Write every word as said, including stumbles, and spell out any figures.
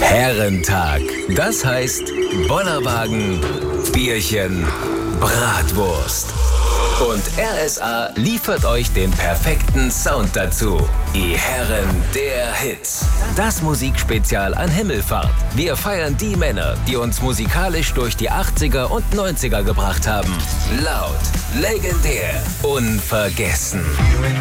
Herrentag. Das heißt Bollerwagen, Bierchen, Bratwurst. Und R S A liefert euch den perfekten Sound dazu. Die Herren der Hits. Das Musikspezial an Himmelfahrt. Wir feiern die Männer, die uns musikalisch durch die achtziger und neunziger gebracht haben. Laut, legendär, unvergessen.